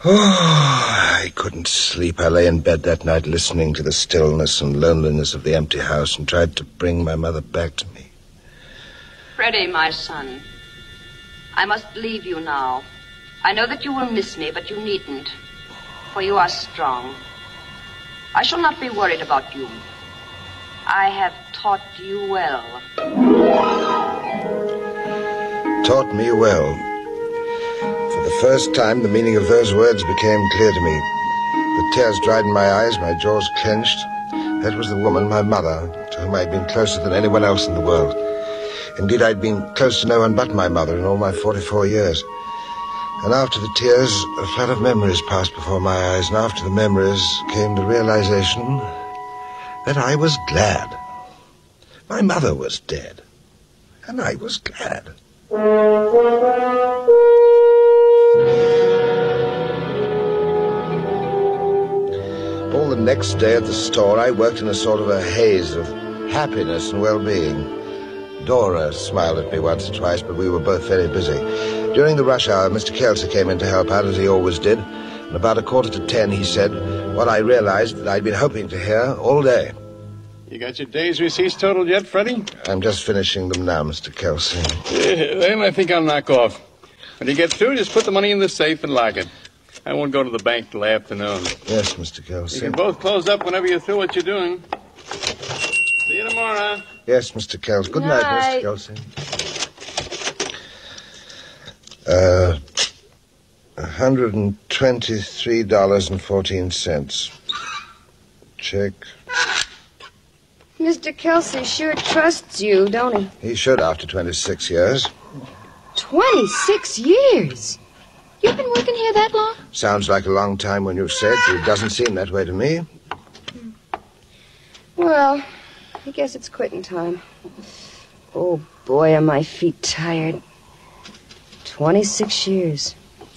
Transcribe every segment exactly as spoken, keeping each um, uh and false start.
Oh, I couldn't sleep. I lay in bed that night listening to the stillness and loneliness of the empty house and tried to bring my mother back to me. Freddie, my son, I must leave you now. I know that you will miss me, but you needn't, for you are strong. I shall not be worried about you. I have taught you well. Taught me well. For the first time, the meaning of those words became clear to me. The tears dried in my eyes, my jaws clenched. That was the woman, my mother, to whom I'd been closer than anyone else in the world. Indeed, I'd been close to no one but my mother in all my forty-four years. And after the tears, a flood of memories passed before my eyes, and after the memories came the realization that I was glad. My mother was dead, and I was glad. All the next day at the store, I worked in a sort of a haze of happiness and well-being. Dora smiled at me once or twice, but we were both very busy. During the rush hour, Mister Kelsey came in to help out, as he always did, and about a quarter to ten he said what I realized that I'd been hoping to hear all day. You got your day's receipts totaled yet, Freddie? I'm just finishing them now, Mister Kelsey. Yeah, then I think I'll knock off. When you get through, just put the money in the safe and lock it. I won't go to the bank till afternoon. Yes, Mister Kelsey. You can both close up whenever you're through what you're doing. See you tomorrow. Yes, Mister Kelsey. Good night, night, Mister Kelsey. Uh, one hundred twenty-three dollars and fourteen cents. Check. Mister Kelsey sure trusts you, don't he? He should after twenty-six years. Twenty-six years? You've been working here that long? Sounds like a long time when you say it, but it doesn't seem that way to me. Well, I guess it's quitting time. Oh, boy, are my feet tired. Twenty-six years.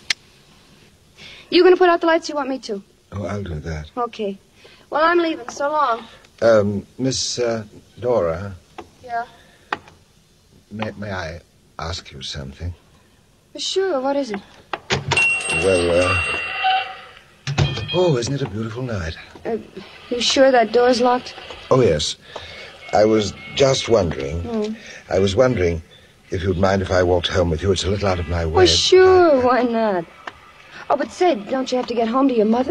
You gonna put out the lights? You want me to? Oh, I'll do that. Okay. Well, I'm leaving. So long. Um, Miss uh, Dora. Yeah? May, may I ask you something? Sure, what is it? Well, uh... oh, isn't it a beautiful night? Uh, you sure that door's locked? Oh, yes. I was just wondering. Mm. I was wondering if you'd mind if I walked home with you. It's a little out of my way. Well, sure, why not? Oh, but say, don't you have to get home to your mother?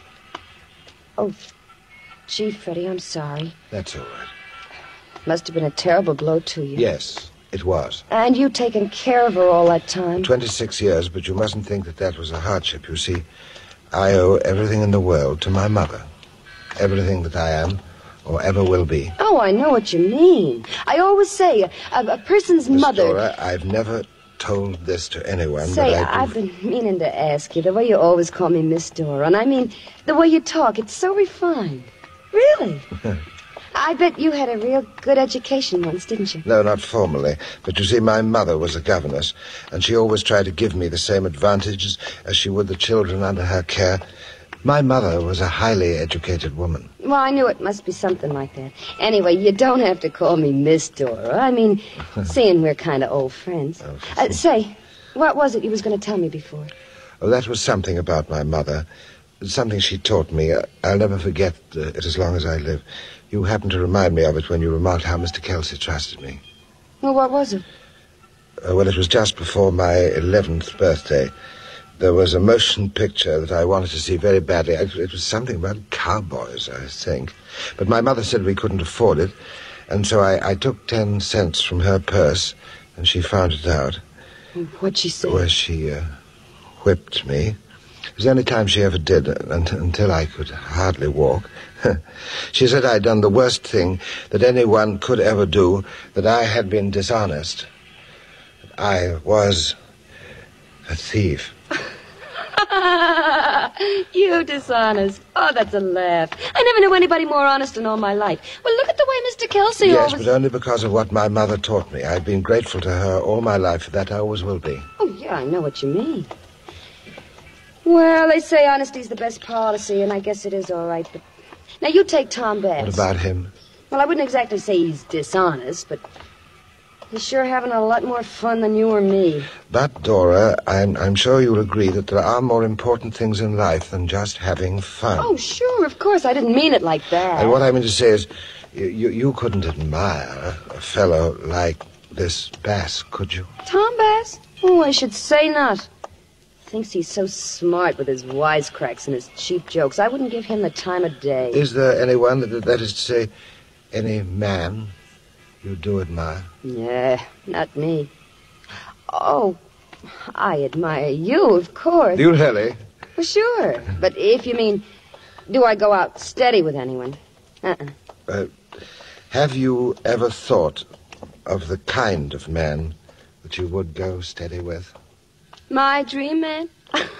Oh, gee, Freddie, I'm sorry. That's all right. Must have been a terrible blow to you. Yes, it was. And you taking care of her all that time. Twenty-six years, but you mustn't think that that was a hardship. You see, I owe everything in the world to my mother. Everything that I am or ever will be. Oh, I know what you mean. I always say a, a, a person's Miss mother... Dora, I've never told this to anyone, Say, but I I've been meaning to ask you, the way you always call me Miss Dora, and I mean, the way you talk, it's so refined. Really? I bet you had a real good education once, didn't you? No, not formally. But you see, my mother was a governess, and she always tried to give me the same advantages as she would the children under her care. My mother was a highly educated woman. Well, I knew it must be something like that. Anyway, you don't have to call me Miss Dora. I mean, seeing we're kind of old friends. Oh, uh, say, what was it you was going to tell me before? Oh, that was something about my mother. Something she taught me. I'll never forget uh, it as long as I live. You happened to remind me of it when you remarked how Mister Kelsey trusted me. Well, what was it? Uh, well, it was just before my eleventh birthday. There was a motion picture that I wanted to see very badly. It, it was something about cowboys, I think. But my mother said we couldn't afford it, and so I, I took ten cents from her purse, and she found it out. What'd she say? Well, she uh, whipped me. It was the only time she ever did, until, until I could hardly walk. She said I'd done the worst thing that anyone could ever do, that I had been dishonest. I was a thief. You dishonest. Oh, that's a laugh. I never knew anybody more honest in all my life. Well, look at the way Mister Kelsey Yes, always... but only because of what my mother taught me. I've been grateful to her all my life. For that I always will be. Oh, yeah, I know what you mean. Well, they say honesty's the best policy, and I guess it is all right, but... Now, you take Tom Bass. What about him? Well, I wouldn't exactly say he's dishonest, but... He's sure having a lot more fun than you or me. But, Dora, I'm, I'm sure you'll agree that there are more important things in life than just having fun. Oh, sure, of course. I didn't mean it like that. And what I mean to say is, you, you, you couldn't admire a fellow like this Bass, could you? Tom Bass? Oh, I should say not. Thinks he's so smart with his wisecracks and his cheap jokes. I wouldn't give him the time of day. Is there anyone, that, that is to say, any man you do admire? Yeah, not me. Oh, I admire you, of course. You really? Well, sure. But if you mean, do I go out steady with anyone? Uh-uh. Uh, have you ever thought of the kind of man that you would go steady with? My dream man?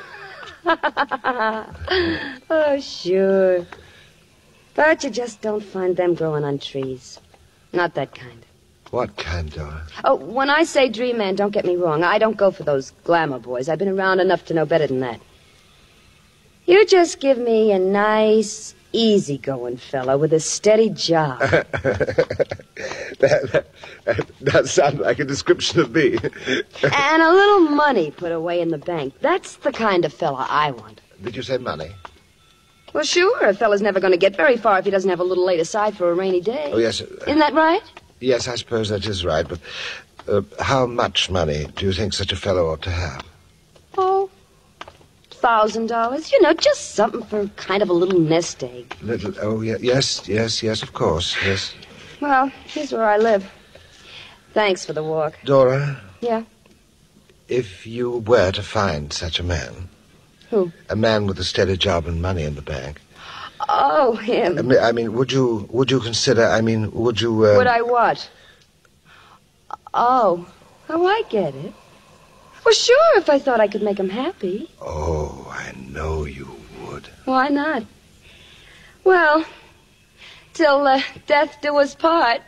Oh, sure. But you just don't find them growing on trees. Not that kind. What kind, Dora? Oh, when I say dream man, don't get me wrong. I don't go for those glamour boys. I've been around enough to know better than that. You just give me a nice, easy-going fella with a steady job. that, that, that does sound like a description of me. And a little money put away in the bank. That's the kind of fella I want. Did you say money? Well, sure. A fella's never going to get very far if he doesn't have a little laid aside for a rainy day. Oh, yes. Isn't that right? Yes, I suppose that is right. But uh, how much money do you think such a fellow ought to have? Oh, thousand dollars. You know, just something for kind of a little nest egg. Little, oh, yeah, yes, yes, yes, of course, yes. Well, here's where I live. Thanks for the walk. Dora? Yeah? If you were to find such a man... Who? A man with a steady job and money in the bank. Oh, him. I mean, I mean would you would you consider, I mean, would you... Uh... Would I what? Oh, oh, I get it. Well, sure, if I thought I could make him happy. Oh, I know you would. Why not? Well, till uh, death do us part.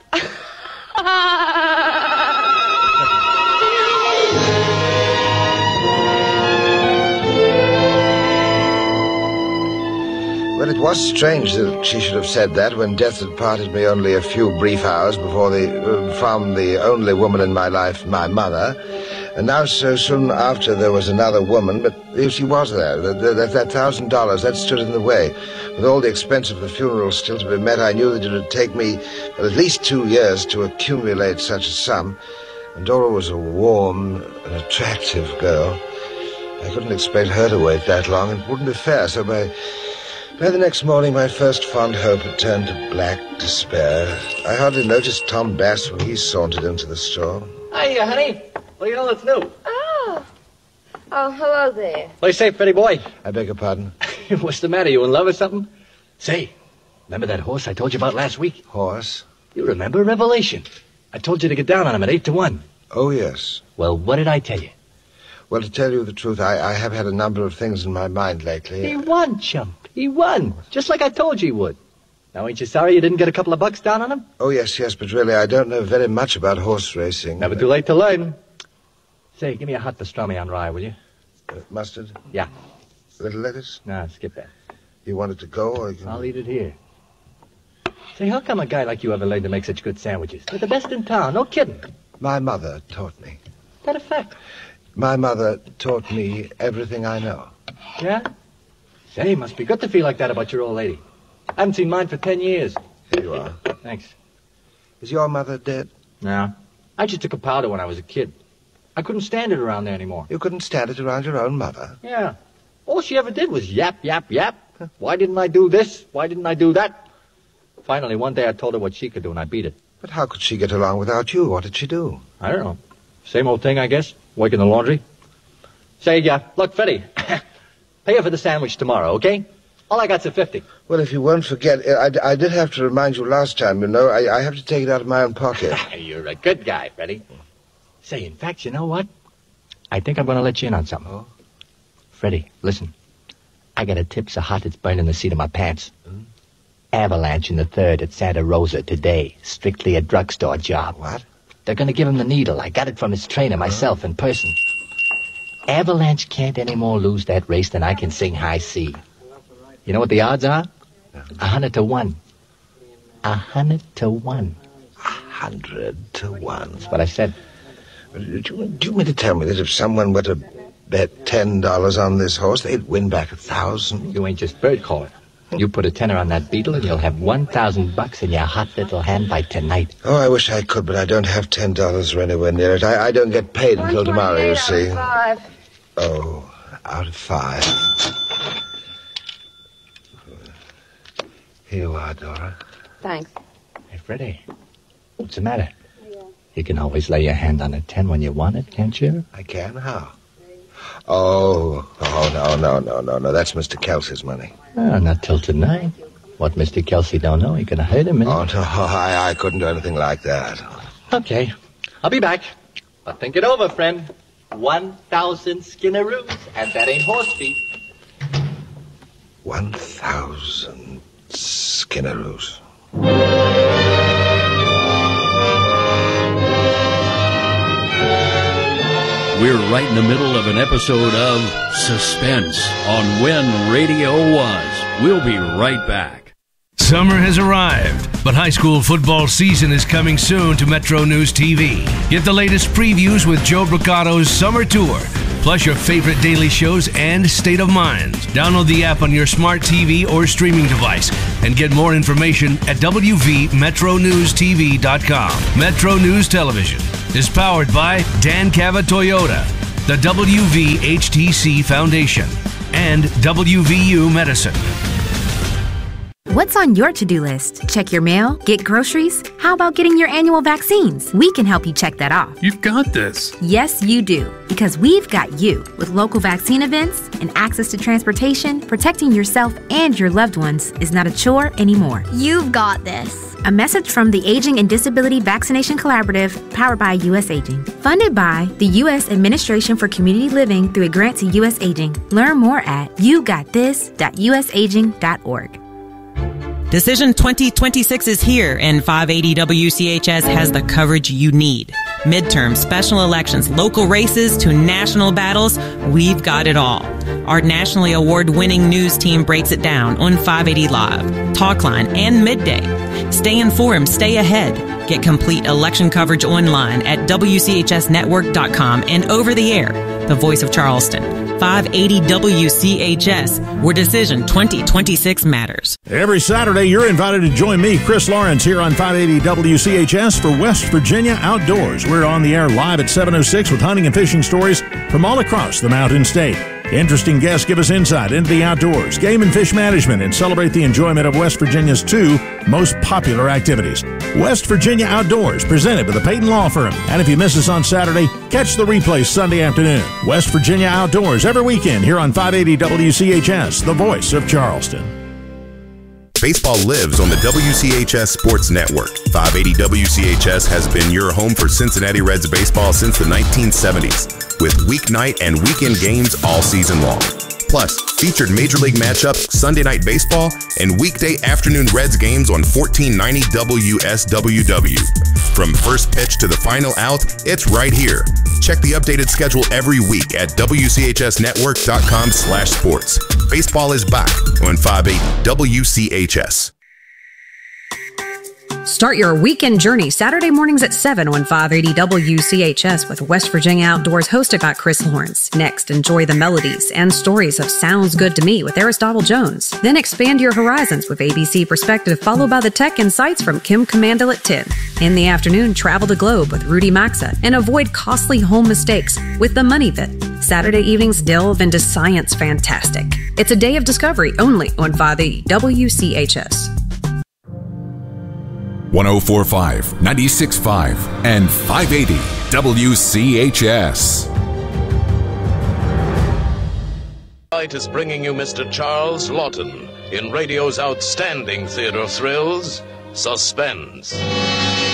Well, it was strange that she should have said that when death had parted me only a few brief hours before the uh, from the only woman in my life, my mother. And now so soon after there was another woman, but if she was there, that, that, that thousand dollars, that stood in the way. With all the expense of the funeral still to be met, I knew that it would take me well, at least two years to accumulate such a sum. And Dora was a warm and attractive girl. I couldn't expect her to wait that long. It wouldn't be fair, so by... By the next morning, my first fond hope had turned to black despair. I hardly noticed Tom Bass when he sauntered into the store. Hiya, honey. What do you know that's new? Oh. Oh, hello there. Play safe, Freddie boy. I beg your pardon? What's the matter? You in love or something? Say, remember that horse I told you about last week? Horse? You remember Revelation. I told you to get down on him at eight to one. Oh, yes. Well, what did I tell you? Well, to tell you the truth, I, I have had a number of things in my mind lately. He won, chump. He won. Just like I told you he would. Now, ain't you sorry you didn't get a couple of bucks down on him? Oh, yes, yes, but really, I don't know very much about horse racing. Never too late to learn. Say, give me a hot pastrami on rye, will you? Uh, mustard? Yeah. A little lettuce? No, skip that. You want it to go, or you can... I'll eat it here. Say, how come a guy like you ever learned to make such good sandwiches? They're the best in town, no kidding. My mother taught me. That a fact? My mother taught me everything I know. Yeah? Say, must be good to feel like that about your old lady. I haven't seen mine for ten years. Here you are. Thanks. Is your mother dead? No. I just took a powder when I was a kid. I couldn't stand it around there anymore. You couldn't stand it around your own mother? Yeah. All she ever did was yap, yap, yap. Why didn't I do this? Why didn't I do that? Finally, one day I told her what she could do, and I beat it. But how could she get along without you? What did she do? I don't know. Same old thing, I guess. Work in the laundry. Say, yeah, look, Freddie. Pay her for the sandwich tomorrow, okay? All I got's a fifty. Well, if you won't forget, I, I did have to remind you last time, you know. I, I have to take it out of my own pocket. You're a good guy, Freddie. Say, in fact, you know what? I think I'm going to let you in on something. Oh? Freddie, listen. I got a tip so hot it's burning the seat of my pants. Hmm? Avalanche in the third at Santa Rosa today. Strictly a drugstore job. What? They're going to give him the needle. I got it from his trainer myself in person. Avalanche can't anymore lose that race than I can sing high C. You know what the odds are? A hundred to one. A hundred to one. A hundred to one. That's what I said. Do you, do you mean to tell me that if someone were to bet ten dollars on this horse, they'd win back a thousand? You ain't just bird calling. You put a tenner on that beetle and you'll have one thousand bucks in your hot little hand by tonight. Oh, I wish I could, but I don't have ten dollars or anywhere near it. I, I don't get paid until tomorrow, you see. Five. Oh, out of five. Here you are, Dora. Thanks. Hey, Freddie, what's the matter? Yeah. You can always lay your hand on a ten when you want it, can't you? I can? How? Oh, oh, no, no, no, no, no. That's Mister Kelsey's money. Oh, not till tonight. What Mister Kelsey don't know, you're going to hurt him. Oh, no, I, I couldn't do anything like that. Okay, I'll be back. But think it over, friend. One thousand Skinnaroos, and that ain't horse feet. One thousand Skinnaroos. We're right in the middle of an episode of Suspense on When Radio Was. We'll be right back. Summer has arrived, but high school football season is coming soon to Metro News T V. Get the latest previews with Joe Bricato's Summer Tour, plus your favorite daily shows and State of Mind. Download the app on your smart T V or streaming device and get more information at w v metro news t v dot com. Metro News Television is powered by Dan Cava Toyota, the W V H T C Foundation, and W V U Medicine. What's on your to-do list? Check your mail? Get groceries? How about getting your annual vaccines? We can help you check that off. You've got this. Yes, you do. Because we've got you. With local vaccine events and access to transportation, protecting yourself and your loved ones is not a chore anymore. You've got this. A message from the Aging and Disability Vaccination Collaborative, powered by U S Aging. Funded by the U S Administration for Community Living through a grant to U S Aging. Learn more at you got this dot u s aging dot org. Decision twenty twenty-six is here, and five eighty W C H S has the coverage you need. Midterms, special elections, local races to national battles, we've got it all. Our nationally award-winning news team breaks it down on five eighty Live, Talkline, and Midday. Stay informed, stay ahead. Get complete election coverage online at w c h s network dot com and over the air. The voice of Charleston. five eighty W C H S, where Decision twenty twenty-six matters. Every Saturday, you're invited to join me, Chris Lawrence, here on five eighty W C H S for West Virginia Outdoors. We're on the air live at seven oh six with hunting and fishing stories from all across the Mountain State. Interesting guests give us insight into the outdoors, game and fish management, and celebrate the enjoyment of West Virginia's two most popular activities. West Virginia Outdoors, presented by the Peyton Law Firm. And if you miss us on Saturday, catch the replay Sunday afternoon. West Virginia Outdoors every weekend here on five eighty W C H S, the voice of Charleston. Baseball lives on the W C H S Sports Network. five eighty W C H S has been your home for Cincinnati Reds baseball since the nineteen seventies, with weeknight and weekend games all season long. Plus, featured Major League matchups, Sunday Night Baseball, and weekday afternoon Reds games on fourteen ninety W S W W. From first pitch to the final out, it's right here. Check the updated schedule every week at w c h s network dot com slash sports. Baseball is back on five eighty W C H S. Start your weekend journey Saturday mornings at seven on five eighty W C H S with West Virginia Outdoors, hosted by Chris Lawrence. Next, enjoy the melodies and stories of Sounds Good to Me with Aristotle Jones. Then expand your horizons with A B C Perspective, followed by the Tech Insights from Kim Commandle at ten. In the afternoon, travel the globe with Rudy Maxa and avoid costly home mistakes with The Money Pit. Saturday evenings delve into science fantastic. It's a day of discovery only on five eighty W C H S. one oh four point five, ninety-six point five, and five eighty W C H S. Tonight is bringing you Mister Charles Lawton in radio's outstanding theater of thrills, Suspense.